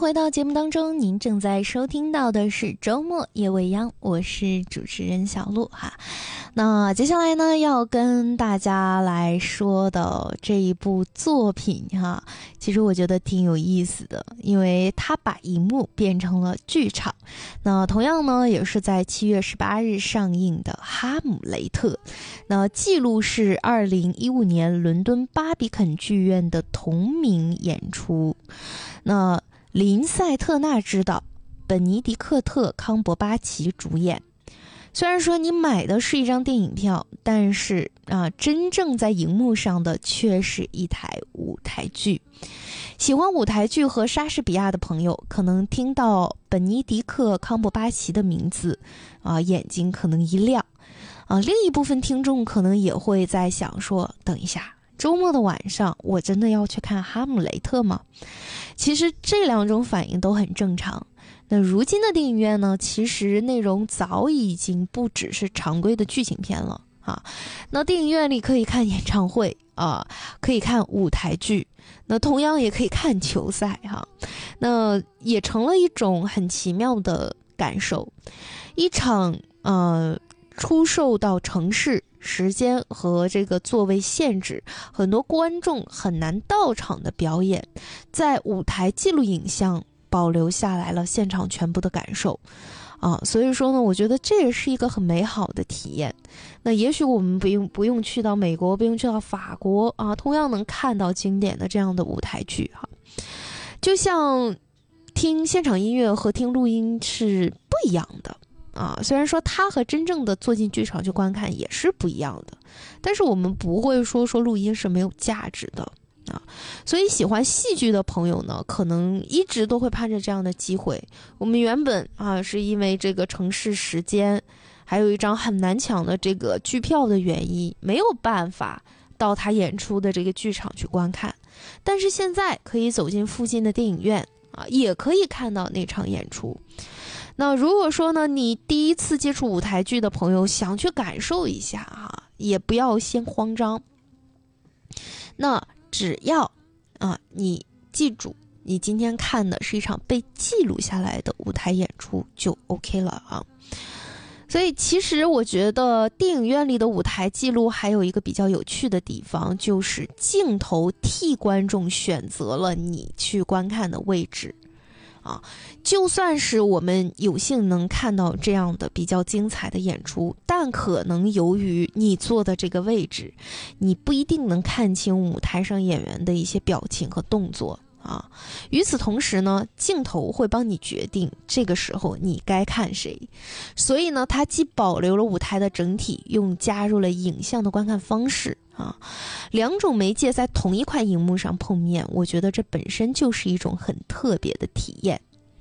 回到节目当中，您正在收听到的是周末夜未央，我是主持人小鹿哈。那接下来呢，要跟大家来说的这一部作品哈，其实我觉得挺有意思的，因为它把荧幕变成了剧场。那同样呢，也是在7月18日上映的《哈姆雷特》，那记录是2015年伦敦巴比肯剧院的同名演出。那林赛特纳执导，本尼迪克特·康伯巴奇主演。虽然说你买的是一张电影票，但是真正在荧幕上的却是一台舞台剧。喜欢舞台剧和莎士比亚的朋友，可能听到本尼迪克·康伯巴奇的名字眼睛可能一亮另一部分听众可能也会在想说，等一下，周末的晚上我真的要去看哈姆雷特吗？其实这两种反应都很正常。那如今的电影院呢，其实内容早已经不只是常规的剧情片了那电影院里可以看演唱会可以看舞台剧，那同样也可以看球赛那也成了一种很奇妙的感受。一场出售到城市时间和这个座位限制，很多观众很难到场的表演，在舞台记录影像保留下来了现场全部的感受所以说呢，我觉得这也是一个很美好的体验。那也许我们不用去到美国，不用去到法国同样能看到经典的这样的舞台剧就像听现场音乐和听录音是不一样的虽然说它和真正的坐进剧场去观看也是不一样的，但是我们不会说录音是没有价值的所以喜欢戏剧的朋友呢，可能一直都会盼着这样的机会。我们原本是因为这个城市时间，还有一张很难抢的这个剧票的原因，没有办法到他演出的这个剧场去观看，但是现在可以走进附近的电影院也可以看到那场演出。那如果说呢，你第一次接触舞台剧的朋友想去感受一下也不要先慌张。那只要你记住，你今天看的是一场被记录下来的舞台演出就 OK 了所以其实我觉得电影院里的舞台记录还有一个比较有趣的地方，就是镜头替观众选择了你去观看的位置就算是我们有幸能看到这样的比较精彩的演出，但可能由于你坐的这个位置，你不一定能看清舞台上演员的一些表情和动作与此同时呢，镜头会帮你决定这个时候你该看谁。所以呢，它既保留了舞台的整体，又加入了影像的观看方式两种媒介在同一块荧幕上碰面，我觉得这本身就是一种很特别的体验。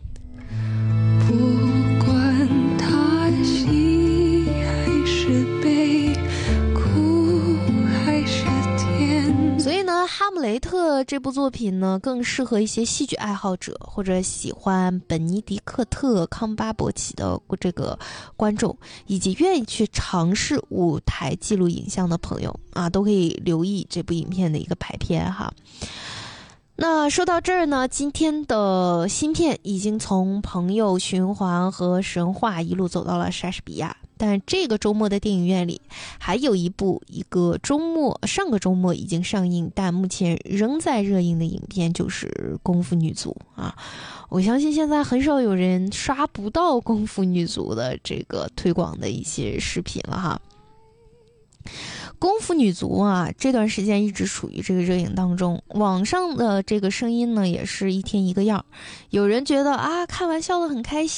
不管他喜还是悲，苦还是甜。 所以呢，哈姆雷特这部作品呢，更适合一些戏剧爱好者或者喜欢本尼迪克特·康巴伯奇的这个观众，以及愿意去尝试舞台记录影像的朋友都可以留意这部影片的一个排片那说到这儿呢，今天的新片已经从朋友、循环和神话一路走到了莎士比亚，但这个周末的电影院里还有一个上个周末已经上映，但目前仍在热映的影片，就是《功夫女足》我相信现在很少有人刷不到《功夫女足》的这个推广的一些视频了功夫女足这段时间一直处于这个热映当中，网上的这个声音呢也是一天一个样。有人觉得看完笑得很开心，